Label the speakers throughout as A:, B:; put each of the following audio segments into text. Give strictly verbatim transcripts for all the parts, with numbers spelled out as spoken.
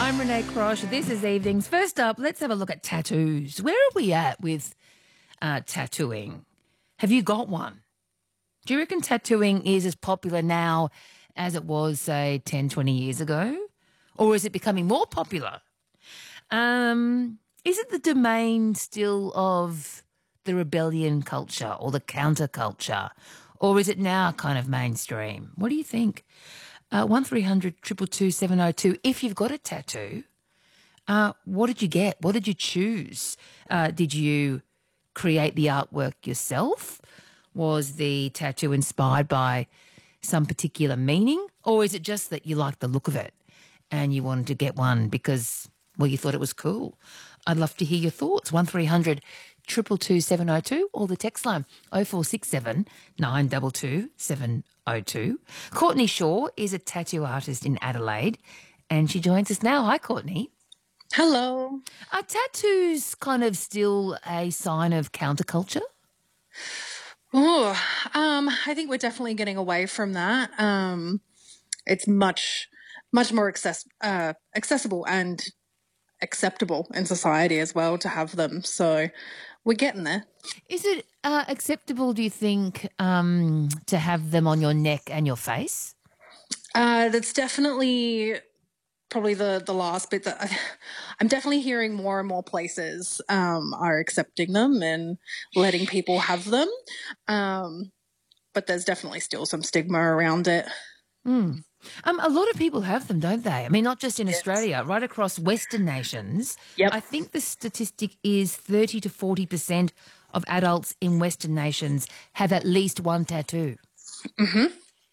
A: I'm Renee Crosh. This is Evenings. First up, let's have a look at tattoos. Where are we at with uh, tattooing? Have you got one? Do you reckon tattooing is as popular now as it was, say, ten, twenty years ago? Or is it becoming more popular? Um, is it the domain still of the rebellion culture or the counterculture? Or is it now kind of mainstream? What do you think? Uh, one three hundred two two two seven oh two. If you've got a tattoo, uh, what did you get? What did you choose? Uh, did you create the artwork yourself? Was the tattoo inspired by some particular meaning? Or is it just that you like the look of it and you wanted to get one because, well, you thought it was cool? I'd love to hear your thoughts. one three hundred two two two seven oh two or the text line oh four six seven nine two two seven oh two. Courtney Shaw is a tattoo artist in Adelaide and she joins us now. Hi, Courtney.
B: Hello.
A: Are tattoos kind of still a sign of counterculture?
B: Oh, um, I think we're definitely getting away from that. Um, it's much, much more access, uh, accessible and acceptable in society as well to have them. So we're getting there.
A: Is it uh, acceptable, do you think, um, to have them on your neck and your face?
B: Uh, that's definitely probably the, the last bit that I, I'm definitely hearing more and more places um, are accepting them and letting people have them. Um, but there's definitely still some stigma around it.
A: Mm. Um, a lot of people have them, don't they? I mean, not just in
B: Yes.
A: Australia, right across Western nations.
B: Yep.
A: I think the statistic is thirty to forty percent of adults in Western nations have at least one tattoo.
B: Mm-hmm.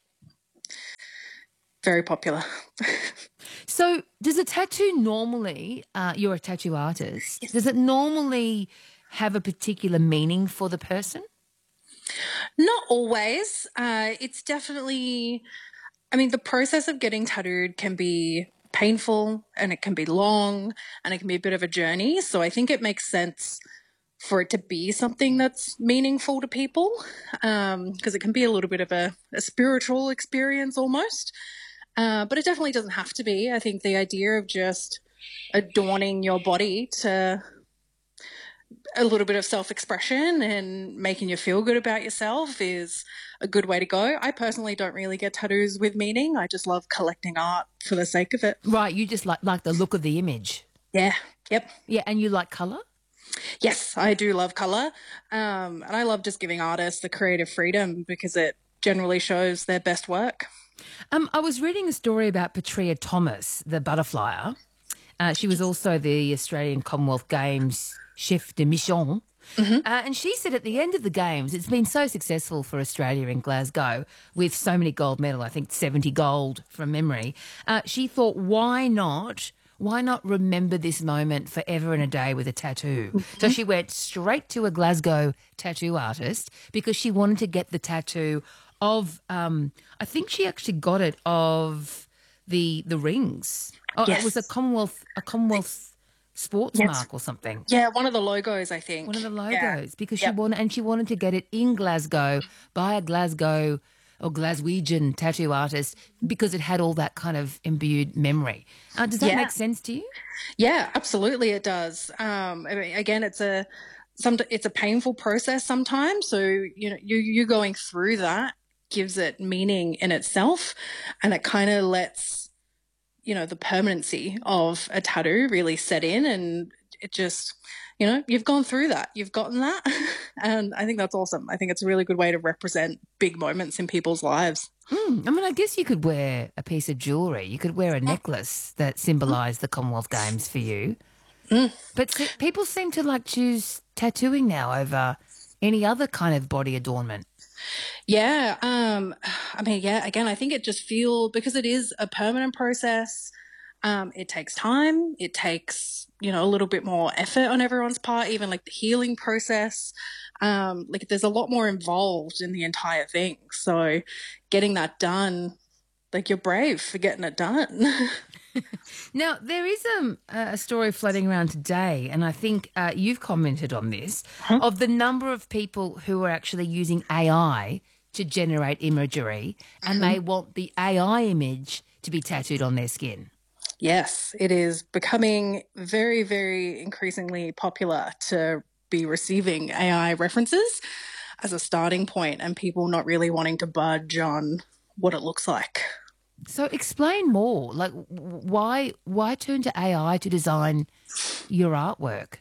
B: Very popular.
A: So does a tattoo normally, uh, you're a tattoo artist, does it normally have a particular meaning for the person?
B: Not always. Uh, it's definitely, I mean, the process of getting tattooed can be painful and it can be long and it can be a bit of a journey. So I think it makes sense for it to be something that's meaningful to people because um, it can be a little bit of a, a spiritual experience almost. Uh, but it definitely doesn't have to be. I think the idea of just adorning your body to a little bit of self-expression and making you feel good about yourself is a good way to go. I personally don't really get tattoos with meaning. I just love collecting art for the sake of it.
A: Right, you just like, like the look of the image.
B: Yeah, yep.
A: Yeah, and you like colour?
B: Yes, I do love colour. Um, and I love just giving artists the creative freedom because it generally shows their best work.
A: Um, I was reading a story about Petrea Thomas, the butterflyer. Uh, she was also the Australian Commonwealth Games chef de mission. Mm-hmm. Uh, and she said at the end of the Games, it's been so successful for Australia in Glasgow with so many gold medals, I think seventy gold from memory. Uh, she thought, why not, why not remember this moment forever and a day with a tattoo? Mm-hmm. So she went straight to a Glasgow tattoo artist because she wanted to get the tattoo of, um, I think she actually got it of the the rings. Oh,
B: yes.
A: It was a Commonwealth, a Commonwealth sports yes. mark or something.
B: Yeah, one of the logos, I think.
A: One of the logos
B: yeah.
A: because
B: yep.
A: she wanted, and she wanted to get it in Glasgow by a Glasgow or Glaswegian tattoo artist because it had all that kind of imbued memory. Uh, does that
B: yeah.
A: make sense to you?
B: Yeah, absolutely, it does. Um, I mean, again, it's a some it's a painful process sometimes. So you know, you you going through that gives it meaning in itself, and it kind of lets you know the permanency of a tattoo really set in, and it just you know you've gone through that, you've gotten that, and I think that's awesome. I think it's a really good way to represent big moments in people's lives.
A: Mm, I mean, I guess you could wear a piece of jewellery. You could wear a necklace that symbolised the Commonwealth Games for you.
B: Mm.
A: But see, people seem to like choose tattooing now over any other kind of body adornment.
B: Yeah. Um, I mean, yeah, again, I think it just feels, because it is a permanent process, um, it takes time. It takes, you know, a little bit more effort on everyone's part, even like the healing process. Um, like there's a lot more involved in the entire thing. So getting that done, like you're brave for getting it done.
A: Now, there is um, a story floating around today, and I think uh, you've commented on this, huh? of the number of people who are actually using A I to generate imagery, and mm-hmm. they want the A I image to be tattooed on their skin.
B: Yes, it is becoming very, very increasingly popular to be receiving A I references as a starting point and people not really wanting to budge on what it looks like.
A: So explain more. Like, w- why why turn to A I to design your artwork?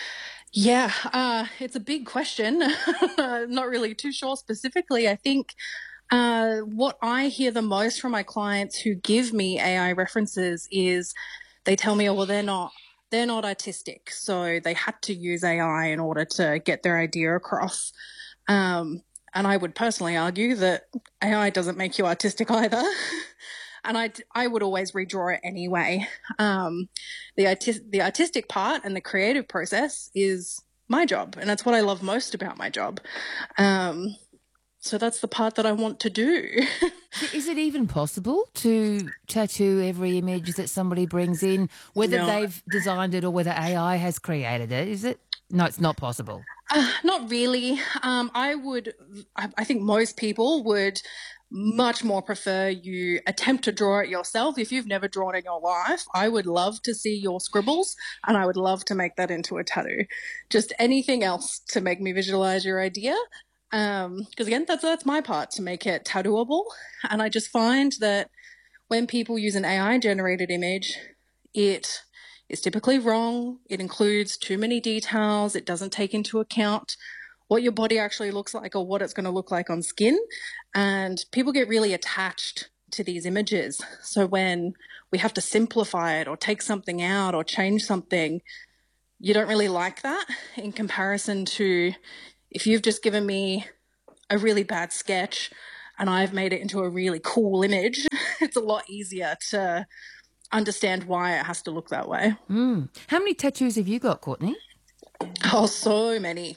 B: Yeah, uh, it's a big question. Not really too sure specifically. I think uh, what I hear the most from my clients who give me A I references is they tell me, oh, well, they're not they're not artistic, so they had to use A I in order to get their idea across. Um, and I would personally argue that A I doesn't make you artistic either. And I, I would always redraw it anyway. Um, the, artis- the artistic part and the creative process is my job, and that's what I love most about my job. Um, so that's the part that I want to do.
A: Is it even possible to tattoo every image that somebody brings in, whether
B: No.
A: they've designed it or whether A I has created it? Is it? No, it's not possible.
B: Uh, not really. Um, I would, I, I think most people would much more prefer you attempt to draw it yourself. If you've never drawn in your life, I would love to see your scribbles and I would love to make that into a tattoo. Just anything else to make me visualize your idea. Um, because again, that's, that's my part, to make it tattooable. And I just find that when people use an A I generated image, it is typically wrong. It includes too many details. It doesn't take into account what your body actually looks like or what it's going to look like on skin. And people get really attached to these images. So when we have to simplify it or take something out or change something, you don't really like that in comparison to if you've just given me a really bad sketch and I've made it into a really cool image. It's a lot easier to understand why it has to look that way.
A: Mm. How many tattoos have you got, Courtney?
B: Oh, so many.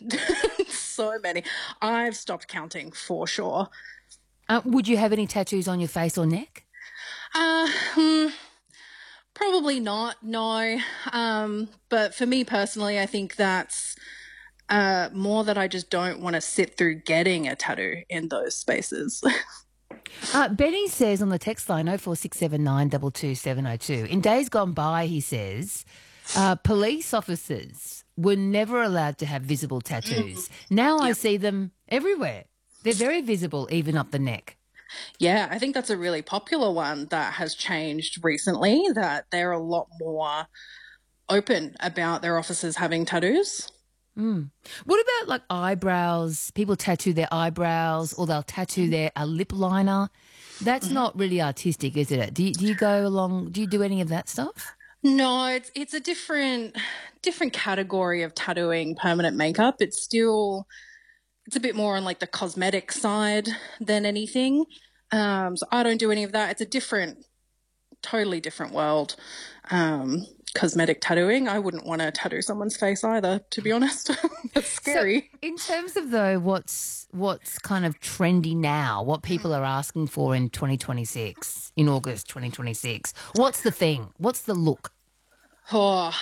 B: So many. I've stopped counting for sure.
A: Uh, would you have any tattoos on your face or neck?
B: Uh, hmm, probably not, no. Um, but for me personally, I think that's uh, more that I just don't want to sit through getting a tattoo in those spaces.
A: Uh, Benny says on the text line oh four six seven nine two two seven oh two, in days gone by, he says, uh, police officers were never allowed to have visible tattoos. Now I
B: Yep.
A: see them everywhere. They're very visible, even up the neck.
B: Yeah, I think that's a really popular one that has changed recently, that they're a lot more open about their officers having tattoos.
A: Mm. What about like eyebrows? People tattoo their eyebrows or they'll tattoo their a lip liner. That's
B: Mhm.
A: not really artistic, is it? Do you, do you go along, do you do any of that stuff?
B: No, it's it's a different different category of tattooing permanent makeup. It's still it's a bit more on like the cosmetic side than anything. Um, so I don't do any of that. It's a different, totally different world. Um, cosmetic tattooing. I wouldn't want to tattoo someone's face either, to be honest. That's scary.
A: So, in terms of though, what's what's kind of trendy now? What people are asking for in twenty twenty-six, in August twenty twenty-six? What's the thing? What's the look?
B: Oh,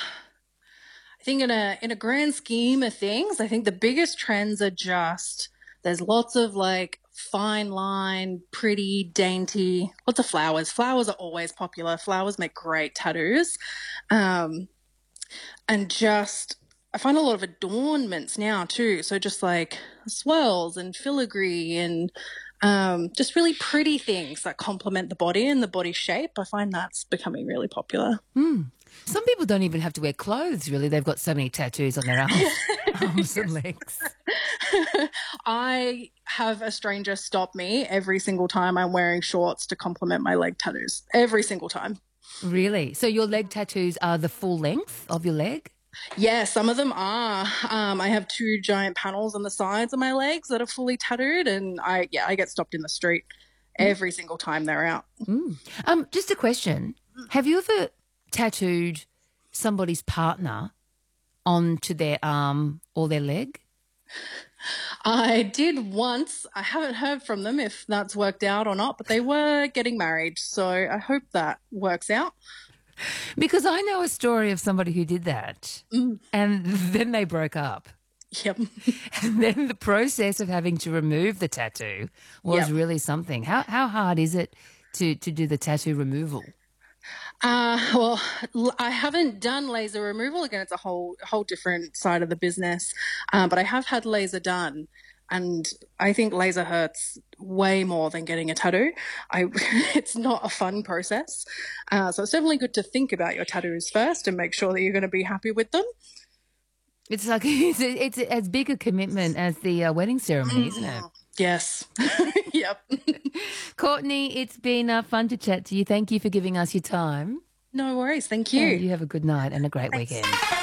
B: I think in a in a grand scheme of things, I think the biggest trends are just there's lots of like fine line, pretty, dainty, lots of flowers. Flowers are always popular. Flowers make great tattoos. Um, and just I find a lot of adornments now too. So just like swirls and filigree and um, just really pretty things that complement the body and the body shape. I find that's becoming really popular.
A: Hmm. Some people don't even have to wear clothes, really. They've got so many tattoos on their arms, arms and legs.
B: I have a stranger stop me every single time I'm wearing shorts to complement my leg tattoos. Every single time.
A: Really? So your leg tattoos are the full length of your leg?
B: Yeah, some of them are. Um, I have two giant panels on the sides of my legs that are fully tattooed, and I yeah I get stopped in the street every single time they're out.
A: Mm. Um, just a question. Have you ever tattooed somebody's partner onto their arm or their leg?
B: I did once. I haven't heard from them if that's worked out or not, but they were getting married, so I hope that works out.
A: Because I know a story of somebody who did that
B: Mm.
A: and then they broke up.
B: Yep.
A: And then the process of having to remove the tattoo was
B: Yep.
A: really something. How how hard is it to, to do the tattoo removal?
B: Uh, well, l- I haven't done laser removal. Again, it's a whole whole different side of the business. Uh, but I have had laser done, and I think laser hurts way more than getting a tattoo. I, it's not a fun process. Uh, so it's definitely good to think about your tattoos first and make sure that you're going to be happy with them.
A: It's like it's, it's as big a commitment as the uh, wedding ceremony, isn't it?
B: Yes. Yep.
A: Courtney, it's been uh, fun to chat to you. Thank you for giving us your time.
B: No worries. Thank
A: Yeah,
B: you.
A: you have a good night and a great weekend.